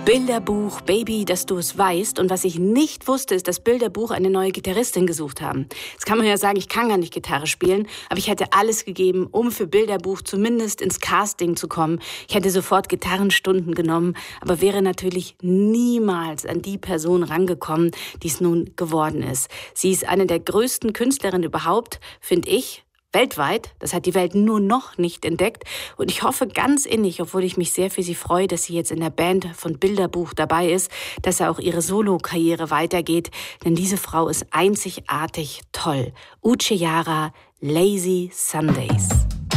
Bilderbuch, Baby, dass du es weißt. Und was ich nicht wusste, ist, dass Bilderbuch eine neue Gitarristin gesucht haben. Jetzt kann man ja sagen, ich kann gar nicht Gitarre spielen, aber ich hätte alles gegeben, um für Bilderbuch zumindest ins Casting zu kommen. Ich hätte sofort Gitarrenstunden genommen, aber wäre natürlich niemals an die Person rangekommen, die es nun geworden ist. Sie ist eine der größten Künstlerinnen überhaupt, finde ich. Weltweit, das hat die Welt nur noch nicht entdeckt. Und ich hoffe ganz innig, obwohl ich mich sehr für sie freue, dass sie jetzt in der Band von Bilderbuch dabei ist, dass auch ihre Solo-Karriere weitergeht. Denn diese Frau ist einzigartig toll. Uche Jara, Lazy Sundays.